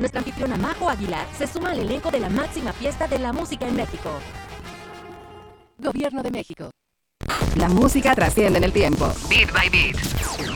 nuestra anfitriona Majo Aguilar se suma al elenco de la máxima fiesta de la música en México. Gobierno de México. La música trasciende en el tiempo. Beat by Beat.